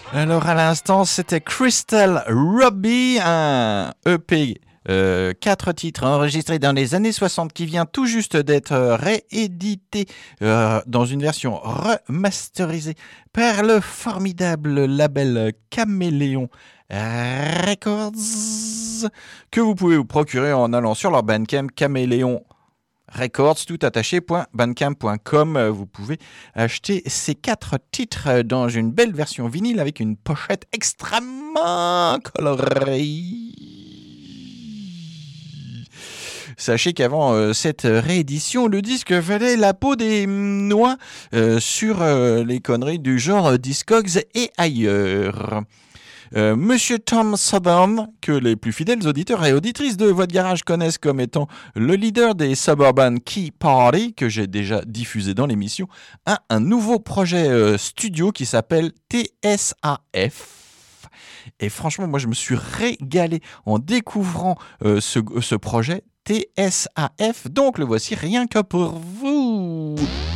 Alors à l'instant, c'était Crystal Robbie, un EP. 4 titres enregistrés dans les années 60 qui vient tout juste d'être réédité dans une version remasterisée par le formidable label Caméléon Records que vous pouvez vous procurer en allant sur leur Bandcamp Caméléon Records, tout attaché.bandcamp.com. Vous pouvez acheter ces 4 titres dans une belle version vinyle avec une pochette extrêmement colorée. Sachez qu'avant cette réédition, le disque valait la peau des noix sur les conneries du genre Discogs et ailleurs. Monsieur Tom Southern, que les plus fidèles auditeurs et auditrices de Voix de Garage connaissent comme étant le leader des Suburban Key Party, que j'ai déjà diffusé dans l'émission, a un nouveau projet studio qui s'appelle TSAF. Et franchement, moi, je me suis régalé en découvrant ce projet TSAF. Donc, le voici rien que pour vous.